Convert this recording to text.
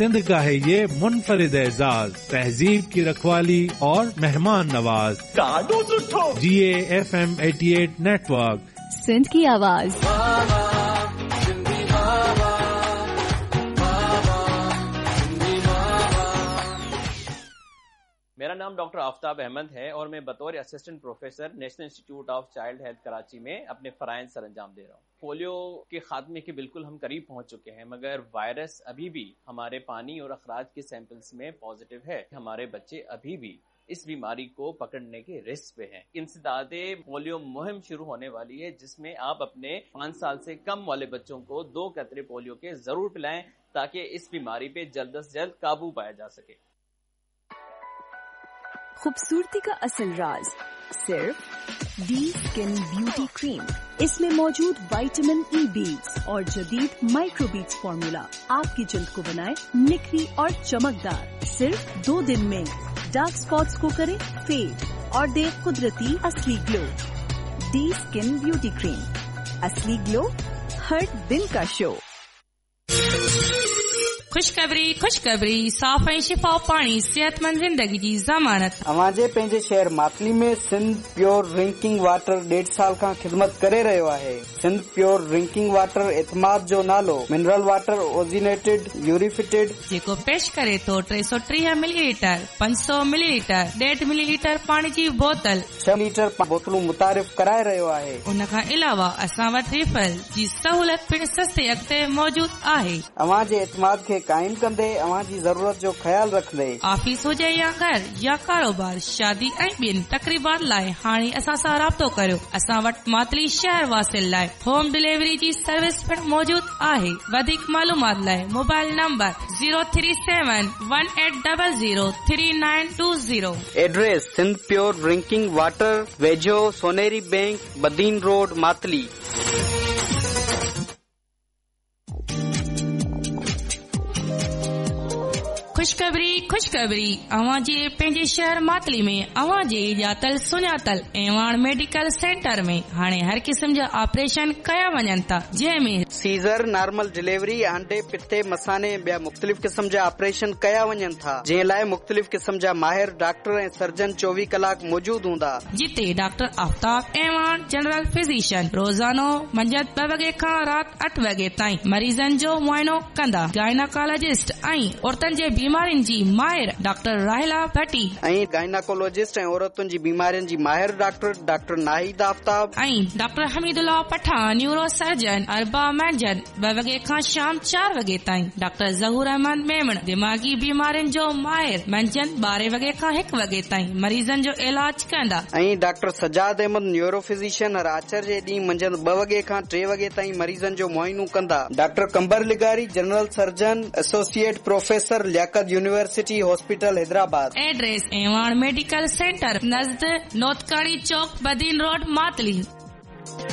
सिंध का है ये मुनफरिद एजाज, तहजीब की रखवाली और मेहमान नवाज। GAFM 88 नेटवर्क, सिंध की आवाज। मेरा नाम डॉक्टर आफ्ताब अहमद है और मैं बतौर assistant professor national institute of child health Karachi में अपने फराइज सर अंजाम दे रहा हूँ। पोलियो के खात्मे के बिल्कुल हम करीब पहुंच चुके हैं, मगर वायरस अभी भी हमारे पानी और अखराज के सैंपल्स में पॉजिटिव है। हमारे बच्चे अभी भी इस बीमारी को पकड़ने के रिस्क पे हैं। इंसदादे पोलियो मुहिम शुरू होने वाली है, जिसमें आप अपने 5 साल से कम वाले बच्चों को 2 कतरे पोलियो के जरूर पिलाएं, ताकि इस बीमारी पे जल्द से जल्द काबू पाया जा सके। खूबसूरती का असल राज सिर्फ डी स्किन ब्यूटी क्रीम। इसमें मौजूद विटामिन ई बीट्स और जदीद माइक्रो बीट्स फॉर्मूला आपकी जल्द को बनाए निखरी और चमकदार। सिर्फ 2 दिन में डार्क स्पॉट्स को करे फेड और दे कुदरती असली glow. D skin beauty cream, असली ग्लो हर दिन का शो। खुशखबरी साफ़ ऐं शिफा पाणी सेहतमंद जिंदगी जी ज़मानत। अवांजे पंहिंजे शहर मातली में सिंध प्योर ड्रिंकिंग वाटर 1.5 साल खां ख़िदमत करे रहियो आहे। सिंध प्योर ड्रिंकिंग वाटर एतमाद जो नालो मिनरल वाटर ओजिनेटेड यूरिफिटेड जेको पेश करे तो 330 मिलीलीटर, 500 मिलीलीटर, 1.5 मिलीलीटर पाणी जी बोतल, 6 लीटर बोतलूं मुतारिफ कराए रहियो आहे। उन खां अलावा असां वटि रिफल जी सहूलियत पिण सस्ते अघि मौजूद आहे। अवांजे एतमाद खे कायम कंदे अवां जी ज़रूरत जो ख्याल रखंदे ऑफिस हुजे या घर या कारोबार, शादी ऐं ॿियनि तकरीबात लाइ हाणे असां सां राब्तो करियो। असां वटि मातली शहर वासिल लाइ होम डिलीवरी जी सर्विस पिण मौजूद आहे। वधीक मालूमात लाइ mobile number 03718003920। Address Sindh pure drinking water, वेझो सोनेरी बैंक, बदीन रोड, मातली। खुशखबरी अवां जे पंहिंजे शहर मातली में अवां जे ॼातल सुञातल एवान मेडिकल सेंटर में हाणे हर किस्म जा ऑपरेशन कया वञनि था, जंहिंमें सीज़र, नॉर्मल डिलीवरी, आंडे, पिते, मसाने, ॿिया मुख़्तलिफ़ क़िस्म जा ऑपरेशन कया वञनि था, जंहिं लाइ मुख़्तलिफ़ क़िस्म जा माहिर डॉक्टर ऐं सर्जन 24 कलाक मौजूद हूंदा। जिते doctor Aftab Evan general physician रोज़ानो मंझंदि 2 वॻे खां राति 8 वॻे ताईं मरीज़नि जो मुआइनो कंदा। गायनाकोलॉजिस्ट ऐं औरतुनि जे बीमारियुनि जी माहिर डॉक्टर राहिला भट्टी ऐं गायनाकोलॉजिस्ट ऐं औरतुनि जी बीमारियुनि जी माहिर डॉक्टर नाहिद आफ्ताब ऐं doctor Hameedullah Pathan neuro surgeon अरबा मंझंदि 2 वॻे खां शाम 4 वॻे ताईं। डॉक्टर ज़हूर अहमद मेमण दिमागी बीमारियुनि जो माहिर मंझंदि 12 वॻे खां 1 वॻे ताईं मरीज़नि जो इलाज कंदा। ऐं doctor Sajjad Ahmad neuro physician हर आचर जे ॾींहुं मंझंदि 2 वॻे खां 3 वॻे ताईं मरीज़नि जो मुआइनो कंदा। डॉक्टर कंबर लिगारी general surgeon associate professor Liaquat university hospital Hyderabad. Address Evan medical centre नज़द नोतकानी चौक, बदीन रोड, मातली।